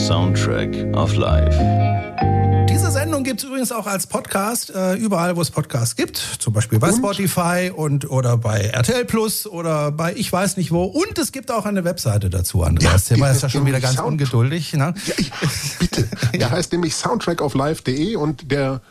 Soundtrack of Life. Diese Sendung gibt es übrigens auch als Podcast, überall, wo es Podcasts gibt. Zum Beispiel bei Spotify oder bei RTL Plus oder bei ich weiß nicht wo. Und es gibt auch eine Webseite dazu, Andreas. Ja, ist ja schon wieder ganz ungeduldig. Ne? Ja, bitte. Der heißt nämlich soundtrackoflife.de und der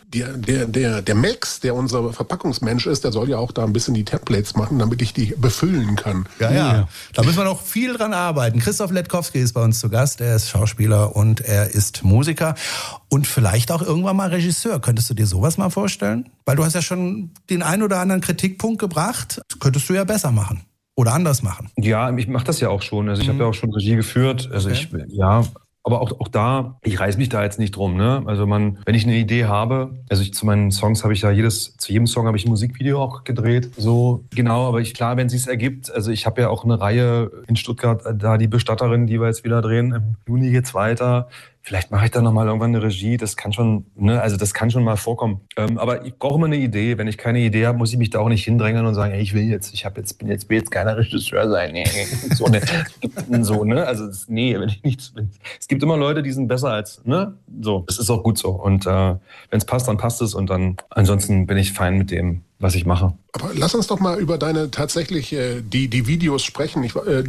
Max, der unser Verpackungsmensch ist, der soll ja auch da ein bisschen die Templates machen, damit ich die befüllen kann. Ja. Da müssen wir noch viel dran arbeiten. Christoph Letkowski ist bei uns zu Gast. Er ist Schauspieler und er ist Musiker und vielleicht auch irgendwann mal Regisseur. Könntest du dir sowas mal vorstellen? Weil du hast ja schon den einen oder anderen Kritikpunkt gebracht. Das könntest du ja besser machen oder anders machen. Ja, ich mache das ja auch schon. Also ich habe ja auch schon Regie geführt. Also aber auch da, ich reiß mich da jetzt nicht drum, ne? Also wenn ich eine Idee habe, zu meinen Songs habe ich ja zu jedem Song habe ich ein Musikvideo auch gedreht, so genau, aber klar, wenn es sich ergibt, also ich habe ja auch eine Reihe in Stuttgart, da die Bestatterin, die wir jetzt wieder drehen, im Juni geht's weiter. Vielleicht mache ich da nochmal irgendwann eine Regie, das kann schon, ne, also das kann schon mal vorkommen. Aber ich brauche immer eine Idee. Wenn ich keine Idee habe, muss ich mich da auch nicht hindrängen und sagen, ey, will jetzt keiner Regisseur sein. Nee. So, ne? Also wenn ich nichts bin. Es gibt immer Leute, die sind besser als, ne? So, das ist auch gut so. Und wenn es passt, dann passt es und dann ansonsten bin ich fein mit dem, was ich mache. Aber lass uns doch mal über deine tatsächlich die Videos sprechen.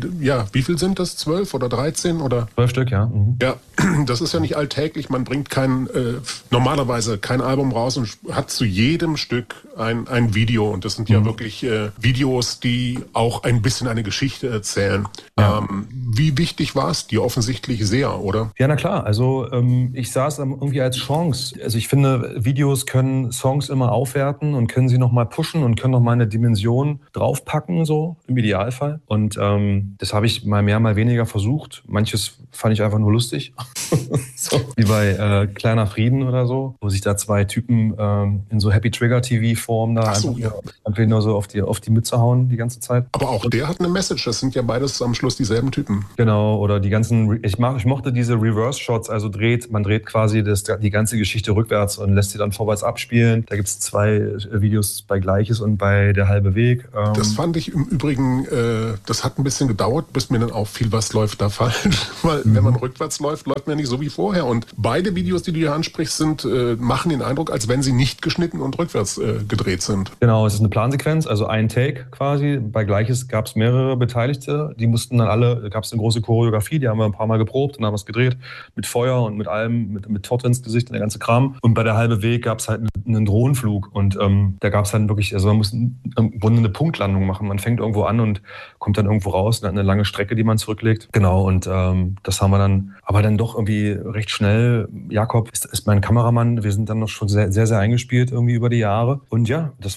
Wie viel sind das? 12 oder 13 oder? 12 Stück, ja. Mhm. Ja, das ist ja nicht alltäglich. Man bringt normalerweise kein Album raus und hat zu jedem Stück ein Video. Und das sind ja wirklich Videos, die auch ein bisschen eine Geschichte erzählen. Ja. Wie wichtig war es dir? Offensichtlich sehr, oder? Ja, na klar. Also ich sah es irgendwie als Chance. Also ich finde, Videos können Songs immer aufwerten und können sie nochmal pushen und können nochmal eine Dimension draufpacken, so im Idealfall. Und das habe ich mal mehr, mal weniger versucht. Manches fand ich einfach nur lustig. So, wie bei Kleiner Frieden oder so, wo sich da zwei Typen in so Happy Trigger TV-Form da einfach nur so auf die Mütze hauen die ganze Zeit. Aber auch der hat eine Message. Das sind ja beides am Schluss dieselben Typen. Genau, oder die ganzen, ich mochte diese Reverse-Shots, also man dreht quasi die ganze Geschichte rückwärts und lässt sie dann vorwärts abspielen. Da gibt es 2 Videos bei Gleiches und bei Der halbe Weg. Das fand ich im Übrigen, das hat ein bisschen gedauert, bis mir dann auffiel, was läuft da falsch. Weil wenn man rückwärts läuft man ja nicht so wie vorher. Und beide Videos, die du hier ansprichst, machen den Eindruck, als wenn sie nicht geschnitten und rückwärts gedreht sind. Genau, es ist eine Plansequenz, also ein Take quasi. Bei Gleiches gab es mehrere Beteiligte. Die mussten dann gab es eine große Choreografie, die haben wir ein paar Mal geprobt und haben es gedreht. Mit Feuer und mit allem, mit Torte ins Gesicht und der ganze Kram. Und bei Der halbe Weg gab es halt einen Drohnenflug. Und da gab es halt wirklich, also man muss im Grunde eine Punktlandung machen. Man fängt irgendwo an und kommt dann irgendwo raus und hat eine lange Strecke, die man zurücklegt. Genau, und das haben wir dann, aber dann doch irgendwie recht schnell. Jakob ist mein Kameramann. Wir sind dann noch schon sehr, sehr, sehr eingespielt irgendwie über die Jahre. Und ja, das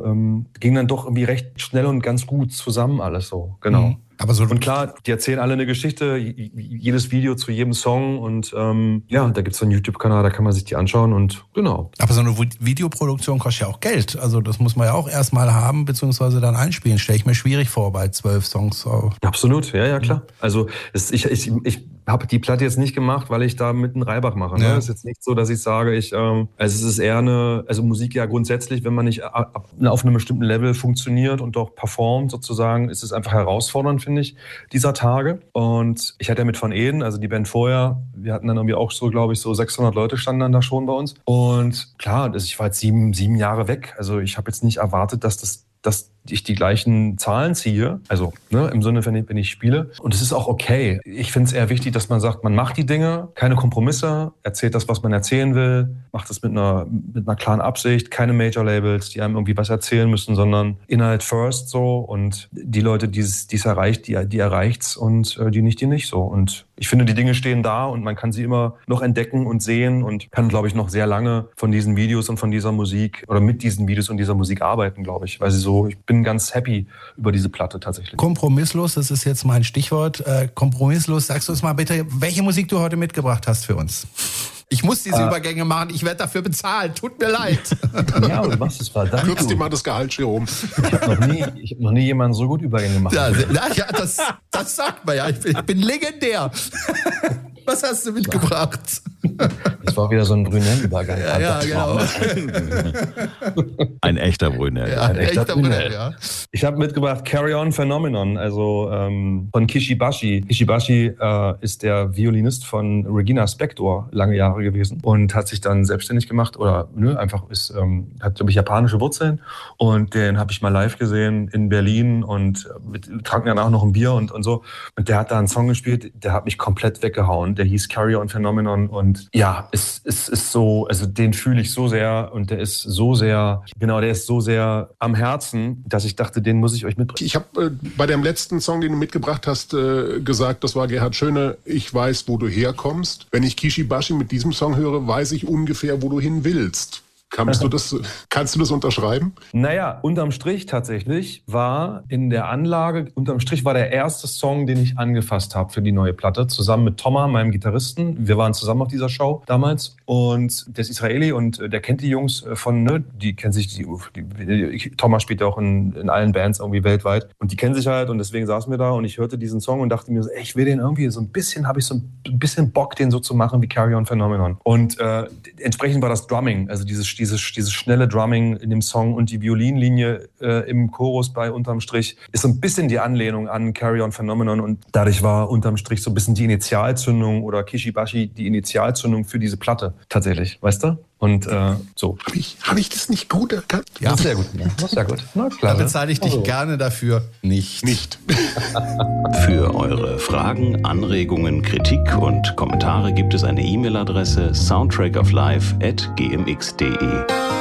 ging dann doch irgendwie recht schnell und ganz gut zusammen alles so. Genau. Mhm. Und klar, die erzählen alle eine Geschichte, jedes Video zu jedem Song und da gibt es einen YouTube-Kanal, da kann man sich die anschauen und genau. Aber so eine Videoproduktion kostet ja auch Geld, also das muss man ja auch erstmal haben, beziehungsweise dann einspielen, stelle ich mir schwierig vor bei 12 Songs. Absolut, ja, klar. Also ich habe die Platte jetzt nicht gemacht, weil ich da mit einem Reibach mache. Ne? Ja. Es ist jetzt nicht so, dass ich sage, es ist eher Musik ja grundsätzlich, wenn man nicht auf einem bestimmten Level funktioniert und doch performt sozusagen, ist es einfach herausfordernd, finde ich, dieser Tage. Und ich hatte ja mit Van Eden, also die Band vorher, wir hatten dann irgendwie auch so, glaube ich, so 600 Leute standen dann da schon bei uns. Und klar, ich war jetzt sieben Jahre weg. Also ich habe jetzt nicht erwartet, dass ich die gleichen Zahlen ziehe, also im Sinne, wenn ich spiele. Und es ist auch okay. Ich finde es eher wichtig, dass man sagt, man macht die Dinge, keine Kompromisse, erzählt das, was man erzählen will, macht es mit einer klaren Absicht, keine Major-Labels, die einem irgendwie was erzählen müssen, sondern Inhalt first so und die Leute, die es erreicht, die erreicht's und die nicht so. Und ich finde, die Dinge stehen da und man kann sie immer noch entdecken und sehen und kann, glaube ich, noch sehr lange von diesen Videos und von dieser Musik oder mit diesen Videos und dieser Musik arbeiten, glaube ich. Weil ich bin ganz happy über diese Platte tatsächlich. Kompromisslos, das ist jetzt mein Stichwort. Kompromisslos, sagst du uns mal bitte, welche Musik du heute mitgebracht hast für uns? Ich muss diese Übergänge machen, ich werde dafür bezahlt, tut mir leid. Ja, aber was ist verdammt gut. Kürzt dir mal das Gehalt, Jerome. Ich hab noch nie jemanden so gut Übergänge gemacht. Ja, das sagt man ja, ich bin legendär. Was hast du mitgebracht? Das war wieder so ein Brunel-Übergang. Ja, genau. Ein echter Brunel. Ja, ein echter Brunel, ja. Ich habe mitgebracht Carry On Phenomenon, also von Kishibashi. Kishibashi ist der Violinist von Regina Spektor lange Jahre gewesen und hat sich dann selbstständig gemacht oder einfach hat, glaube ich, japanische Wurzeln. Und den habe ich mal live gesehen in Berlin und tranken danach noch ein Bier und so. Und der hat da einen Song gespielt, der hat mich komplett weggehauen. Der hieß Carry On Phenomenon und ja, es ist so, also den fühle ich so sehr und der ist so sehr am Herzen, dass ich dachte, den muss ich euch mitbringen. Ich habe bei dem letzten Song, den du mitgebracht hast, gesagt, das war Gerhard Schöne, ich weiß, wo du herkommst. Wenn ich Kishibashi mit diesem Song höre, weiß ich ungefähr, wo du hin willst. Kannst du das unterschreiben? Naja, unterm Strich tatsächlich war in der Anlage, unterm Strich war der erste Song, den ich angefasst habe für die neue Platte, zusammen mit Thomas, meinem Gitarristen. Wir waren zusammen auf dieser Show damals und der ist Israeli und der kennt die Jungs die kennen sich, Thomas spielt ja auch in allen Bands irgendwie weltweit und die kennen sich halt und deswegen saßen wir da und ich hörte diesen Song und dachte mir so, ich will den irgendwie so ein bisschen, habe ich so ein bisschen Bock, den so zu machen wie Carry On Phenomenon. Und entsprechend war das Drumming, also dieses schnelle Drumming in dem Song und die Violinlinie im Chorus bei Unterm Strich ist so ein bisschen die Anlehnung an Carry On Phenomenon und dadurch war Unterm Strich so ein bisschen die Initialzündung oder Kishibashi die Initialzündung für diese Platte tatsächlich, weißt du? Und so. Hab ich das nicht gut erkannt? Ja. Sehr gut. Ja, sehr gut. Na klar. Da bezahle ich dich gerne dafür nicht. Für eure Fragen, Anregungen, Kritik und Kommentare gibt es eine E-Mail-Adresse soundtrackoflife@gmx.de.